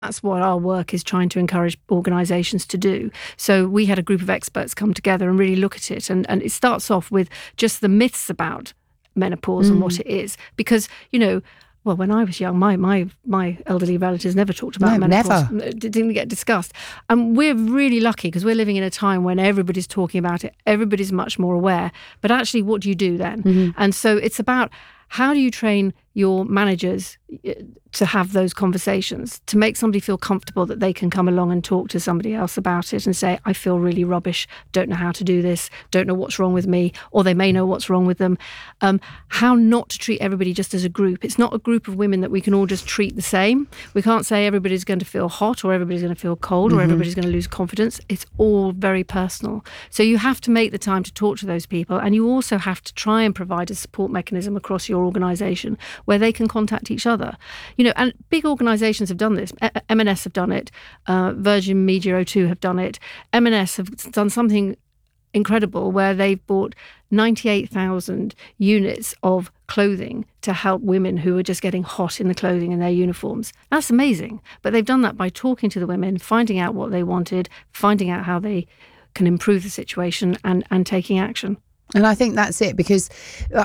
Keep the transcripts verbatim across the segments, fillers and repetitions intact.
That's what our work is trying to encourage organisations to do. So we had a group of experts come together and really look at it. And, and it starts off with just the myths about menopause mm. and what it is. Because, you know, well, when I was young, my my my elderly relatives never talked about no, menopause. Never. It didn't get discussed. And we're really lucky because we're living in a time when everybody's talking about it. Everybody's much more aware. But actually, what do you do then? Mm-hmm. And so it's about how do you train your managers to have those conversations, to make somebody feel comfortable that they can come along and talk to somebody else about it and say, I feel really rubbish, don't know how to do this, don't know what's wrong with me, or they may know what's wrong with them. Um, how not to treat everybody just as a group. It's not a group of women that we can all just treat the same. We can't say everybody's going to feel hot or everybody's going to feel cold mm-hmm. or everybody's going to lose confidence. It's all very personal. So you have to make the time to talk to those people, and you also have to try and provide a support mechanism across your organisation where they can contact each other. You know, and big organisations have done this. M and S have done it. Uh, Virgin Media O two have done it. M and S have done something incredible where they've bought ninety-eight thousand units of clothing to help women who are just getting hot in the clothing in their uniforms. That's amazing. But they've done that by talking to the women, finding out what they wanted, finding out how they can improve the situation and, and taking action. And I think that's it, because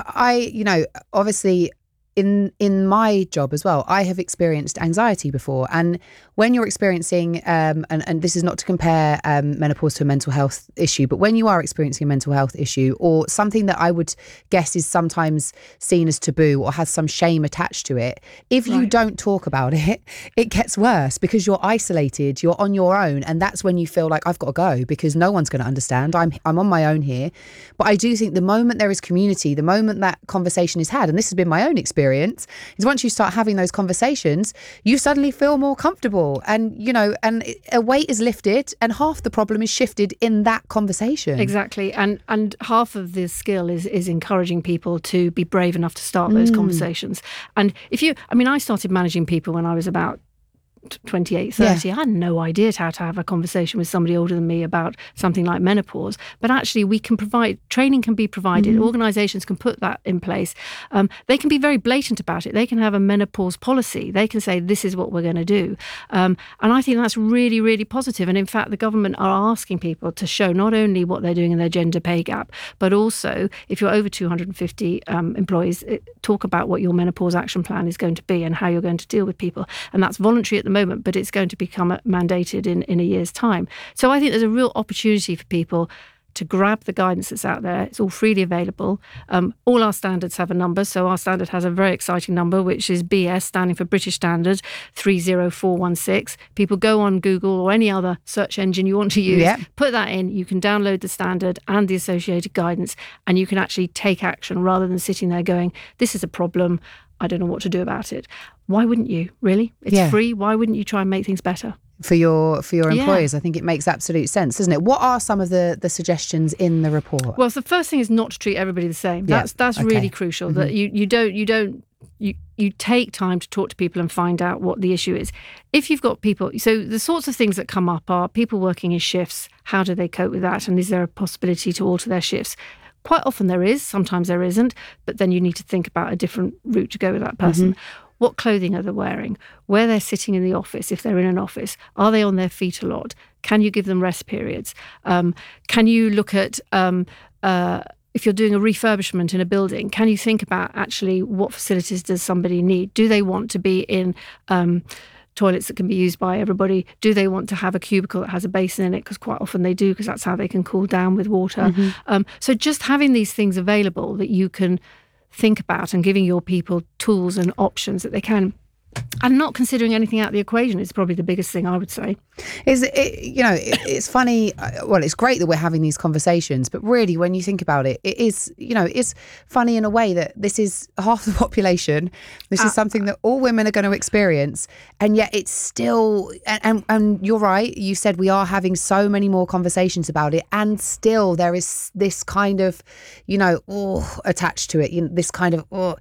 I, you know, obviously in in my job as well, I have experienced anxiety before. And when you're experiencing, um, and, and this is not to compare um, menopause to a mental health issue, but when you are experiencing a mental health issue or something that I would guess is sometimes seen as taboo or has some shame attached to it, if you right. don't talk about it, it gets worse because you're isolated, you're on your own. And that's when you feel like I've got to go because no one's going to understand. I'm, I'm on my own here. But I do think the moment there is community, the moment that conversation is had, and this has been my own experience, is once you start having those conversations, you suddenly feel more comfortable. And, you know, and a weight is lifted and half the problem is shifted in that conversation. Exactly. And and half of the skill is is encouraging people to be brave enough to start those mm. conversations. And if you, I mean, I started managing people when I was about twenty-eight, thirty. Yeah. I had no idea how to have a conversation with somebody older than me about something like menopause. But actually we can provide, training can be provided, mm-hmm. organisations can put that in place. Um, they can be very blatant about it. They can have a menopause policy. They can say, this is what we're going to do. Um, and I think that's really, really positive. And in fact, the government are asking people to show not only what they're doing in their gender pay gap, but also if you're over two hundred fifty um, employees, it, talk about what your menopause action plan is going to be and how you're going to deal with people. And that's voluntary at the moment, but it's going to become mandated in, in a year's time. So I think there's a real opportunity for people to grab the guidance that's out there. It's all freely available. Um, all our standards have a number. So our standard has a very exciting number, which is B S, standing for British Standard three zero four one six. People go on Google or any other search engine you want to use, yeah. put that in, you can download the standard and the associated guidance, and you can actually take action rather than sitting there going, this is a problem, I don't know what to do about it. Why wouldn't you, really? It's yeah. free. Why wouldn't you try and make things better? For your for your employers, yeah. I think it makes absolute sense, doesn't it? What are some of the, the suggestions in the report? Well, so the first thing is not to treat everybody the same. Yeah. That's that's okay. really crucial. Mm-hmm. That you, you don't you don't you you take time to talk to people and find out what the issue is. If you've got people, so the sorts of things that come up are people working in shifts. How do they cope with that? And is there a possibility to alter their shifts? Quite often there is, sometimes there isn't, but then you need to think about a different route to go with that person. Mm-hmm. What clothing are they wearing? Where they're sitting in the office, if they're in an office, are they on their feet a lot? Can you give them rest periods? Um, can you look at, um, uh, if you're doing a refurbishment in a building, can you think about actually what facilities does somebody need? Do they want to be in um, toilets that can be used by everybody? Do they want to have a cubicle that has a basin in it? Because quite often they do, because that's how they can cool down with water. Mm-hmm. Um, so just having these things available that you can think about and giving your people tools and options that they can, and not considering anything out of the equation is probably the biggest thing I would say. Is it, you know, it, it's funny. Well, it's great that we're having these conversations, but really, when you think about it, it is, you know, it's funny in a way that this is half the population. This uh, is something that all women are going to experience, and yet it's still. And, and and you're right. You said we are having so many more conversations about it, and still there is this kind of, you know, oh, attached to it. You know, this kind of oh.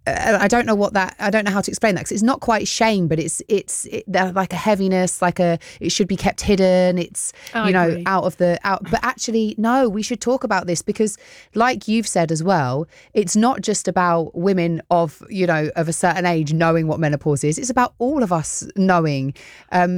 I don't know what that, I don't know how to explain that, because it's not quite shame, but it's, it's it, like a heaviness, like a, it should be kept hidden. It's, I you know, agree. out of the, out, but actually, no, we should talk about this, because like you've said as well, it's not just about women of, you know, of a certain age knowing what menopause is. It's about all of us knowing, um,